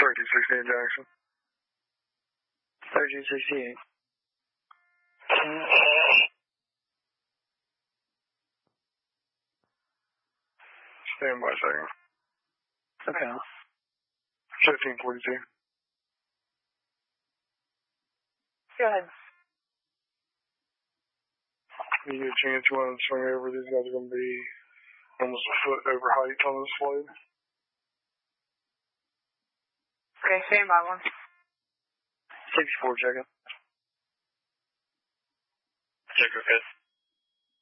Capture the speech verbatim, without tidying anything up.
thirty sixteen Jackson. thirty sixty-eight. Stand by second. Okay. fifteen forty-two. Go ahead. You get a chance, you want to swing over. These guys are going to be almost a foot over height on this float. Okay, stand by one. sixty-four, check it. Check, okay.